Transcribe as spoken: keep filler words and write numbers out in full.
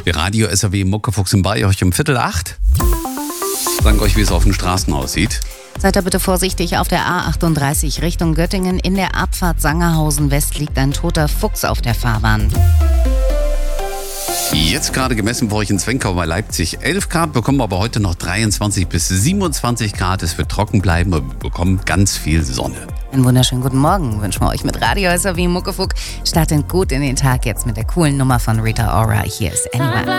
Radio S R W Muckefuchs sind bei euch um Viertel acht. Sagen euch, wie es auf den Straßen aussieht. Seid da bitte vorsichtig auf der A achtunddreißig Richtung Göttingen. In der Abfahrt Sangerhausen West liegt ein toter Fuchs auf der Fahrbahn. Jetzt gerade gemessen bei euch in Zwenkau bei Leipzig elf Grad, bekommen aber heute noch dreiundzwanzig bis siebenundzwanzig Grad. Es wird trocken bleiben und wir bekommen ganz viel Sonne. Einen wunderschönen guten Morgen wünschen wir euch mit Radio S R W Muckefuck. Startet gut in den Tag jetzt mit der coolen Nummer von Rita Ora. Hier ist Anyone.